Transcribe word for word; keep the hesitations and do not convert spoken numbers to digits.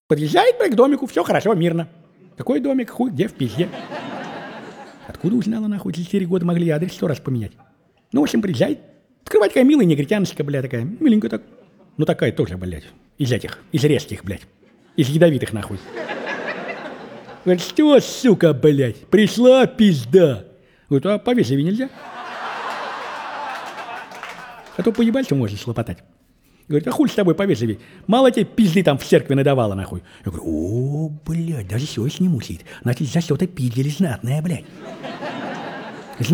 Подъезжает, блядь, к домику, все хорошо, мирно. Какой домик, хуй, где, в пизде. Откуда узнала, нахуй, через четыре года могли адрес сто раз поменять? Ну, в общем, приезжает. Открывать такая милая негритяночка, блядь, такая, миленькая так. Ну, такая тоже, блядь, из этих, из резких, блядь, из ядовитых, нахуй. Говорит, что, сука, блядь, пришла пизда. Говорит, а повежливее нельзя? А то поебать, можно слопотать. Говорит, а хуй с тобой повежливей. Мало тебе пизды там в церкви надавала, нахуй. Я говорю, о, блядь, даже совесть не мусит. Значит, за что-то пиздили знатное, блядь.